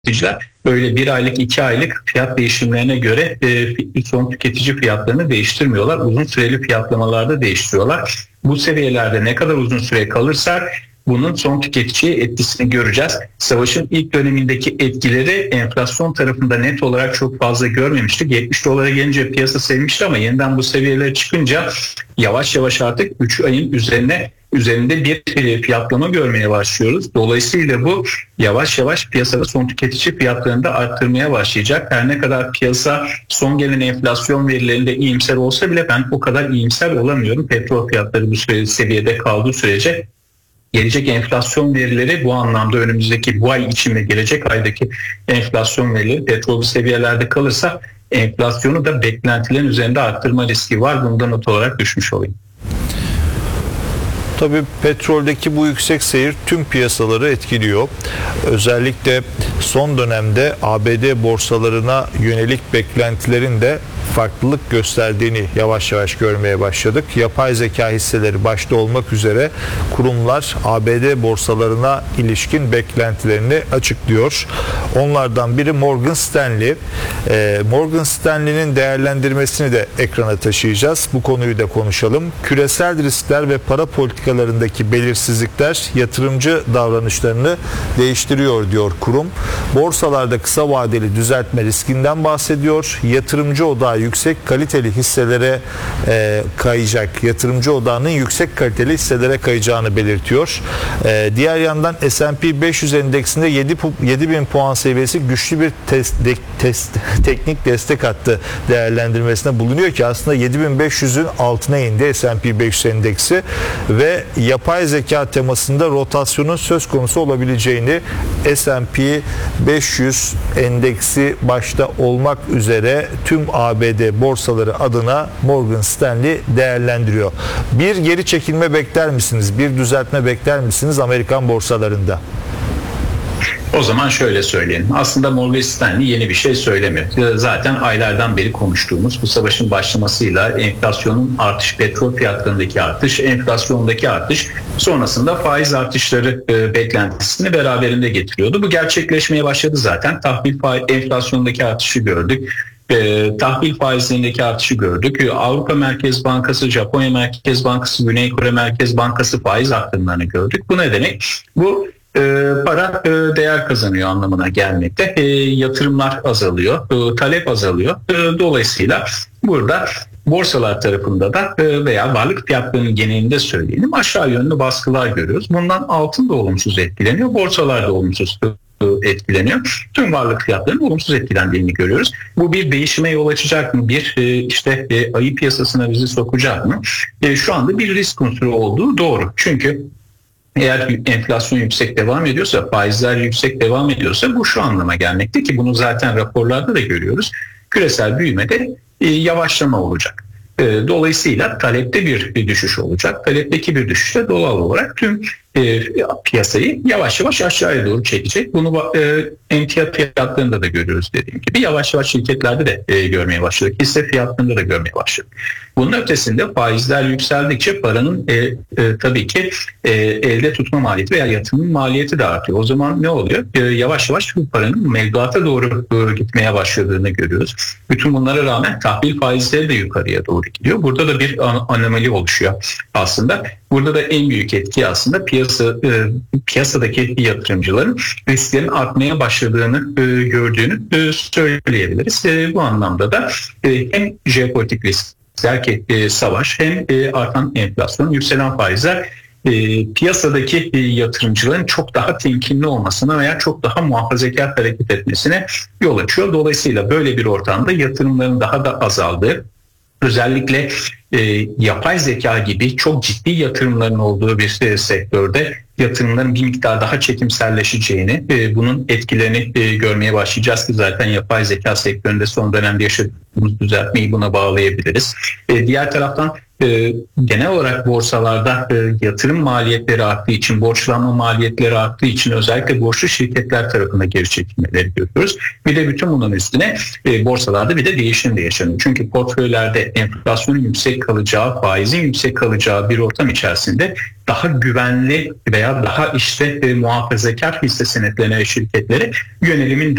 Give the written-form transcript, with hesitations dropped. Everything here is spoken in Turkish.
tüketiciler böyle bir aylık 2 aylık fiyat değişimlerine göre son tüketici fiyatlarını değiştirmiyorlar. Uzun süreli fiyatlamalarda değiştiriyorlar. Bu seviyelerde ne kadar uzun süre kalırsak bunun son tüketiciye etkisini göreceğiz. Savaşın ilk dönemindeki etkileri enflasyon tarafında net olarak çok fazla görmemiştik. 70 dolara gelince piyasa sevmişti ama yeniden bu seviyelere çıkınca yavaş yavaş artık 3 ayın üzerinde bir fiyatlama görmeye başlıyoruz. Dolayısıyla bu yavaş yavaş piyasada son tüketici fiyatlarını da arttırmaya başlayacak. Her ne kadar piyasa son gelen enflasyon verilerinde iyimser olsa bile ben o kadar iyimser olamıyorum. Petrol fiyatları bu seviyede kaldığı sürece gelecek enflasyon verileri bu anlamda önümüzdeki bu ay içinde gelecek aydaki enflasyon verileri petrol bu seviyelerde kalırsa enflasyonu da beklentilerin üzerinde arttırma riski var. Bundan not olarak düşmüş olayım. Tabii petroldeki bu yüksek seyir tüm piyasaları etkiliyor. Özellikle son dönemde ABD borsalarına yönelik beklentilerin de farklılık gösterdiğini yavaş yavaş görmeye başladık. Yapay zeka hisseleri başta olmak üzere kurumlar ABD borsalarına ilişkin beklentilerini açıklıyor. Onlardan biri Morgan Stanley. Morgan Stanley'nin değerlendirmesini de ekrana taşıyacağız. Bu konuyu da konuşalım. Küresel riskler ve para politikalarındaki belirsizlikler yatırımcı davranışlarını değiştiriyor diyor kurum. Borsalarda kısa vadeli düzeltme riskinden bahsediyor. Yatırımcı odağı yüksek kaliteli hisselere kayacak. Yatırımcı odağının yüksek kaliteli hisselere kayacağını belirtiyor. Diğer yandan S&P 500 endeksinde 7000 puan seviyesi güçlü bir teknik destek hattı değerlendirmesine bulunuyor ki aslında 7500'ün altına indi S&P 500 endeksi ve yapay zeka temasında rotasyonun söz konusu olabileceğini S&P 500 endeksi başta olmak üzere tüm ABD borsaları adına Morgan Stanley değerlendiriyor. Bir geri çekilme bekler misiniz? Bir düzeltme bekler misiniz Amerikan borsalarında? O zaman şöyle söyleyelim. Aslında Morgan Stanley yeni bir şey söylemiyor. Zaten aylardan beri konuştuğumuz bu savaşın başlamasıyla enflasyonun artış, petrol fiyatlarındaki artış, enflasyondaki artış sonrasında faiz artışları beklentisini beraberinde getiriyordu. Bu gerçekleşmeye başladı zaten. Enflasyondaki artışı gördük. Tahvil faizlerindeki artışı gördük. Avrupa Merkez Bankası, Japonya Merkez Bankası, Güney Kore Merkez Bankası faiz arttırımlarını gördük. Bu ne demek? Bu para değer kazanıyor anlamına gelmekte. Yatırımlar azalıyor, talep azalıyor. Dolayısıyla burada borsalar tarafında da veya varlık fiyatlarının genelinde söyleyelim aşağı yönlü baskılar görüyoruz. Bundan altın da olumsuz etkileniyor, borsalar da olumsuz etkileniyor. Tüm varlık fiyatlarının olumsuz etkilendiğini görüyoruz. Bu bir değişime yol açacak mı? Ayı piyasasına bizi sokacak mı? Şu anda bir risk unsuru olduğu doğru. Çünkü eğer enflasyon yüksek devam ediyorsa, faizler yüksek devam ediyorsa bu şu anlama gelmekte ki bunu zaten raporlarda da görüyoruz. Küresel büyümede yavaşlama olacak. Dolayısıyla talepte bir düşüş olacak. Talepteki bir düşüş de doğal olarak tüm piyasayı yavaş yavaş aşağıya doğru çekecek. Bunu emtia fiyatlarında da görüyoruz dediğim gibi. Yavaş yavaş şirketlerde de görmeye başladık. Hisse fiyatlarında da görmeye başladık. Bunun ötesinde faizler yükseldikçe paranın tabii ki elde tutma maliyeti veya yatırım maliyeti de artıyor. O zaman ne oluyor? Yavaş yavaş bu paranın mevduata doğru gitmeye başladığını görüyoruz. Bütün bunlara rağmen tahvil faizleri de yukarıya doğru gidiyor. Burada da bir anomali oluşuyor aslında. Burada da en büyük etki aslında piyasadaki yatırımcıların risklerin artmaya başladığını gördüğünü söyleyebiliriz. Bu anlamda da hem jeopolitik riskler ki savaş hem artan enflasyon, yükselen faizler piyasadaki yatırımcıların çok daha temkinli olmasına veya çok daha muhafazakar hareket etmesine yol açıyor. Dolayısıyla böyle bir ortamda yatırımların daha da azaldığı, özellikle yapay zeka gibi çok ciddi yatırımların olduğu bir sektörde yatırımların bir miktar daha çekimselleşeceğini, bunun etkilerini görmeye başlayacağız ki zaten yapay zeka sektöründe son dönemde yaşadığımız düzeltmeyi buna bağlayabiliriz. Diğer taraftan genel olarak borsalarda yatırım maliyetleri arttığı için, borçlanma maliyetleri arttığı için özellikle borçlu şirketler tarafında geri çekilmeleri görüyoruz. Bir de bütün bunun üstüne borsalarda bir de değişim de yaşanıyor. Çünkü portföylerde enflasyonun yüksek kalacağı, faizin yüksek kalacağı bir ortam içerisinde daha güvenli veya daha muhafazakar hisse senetlerine ve şirketlere yönelimin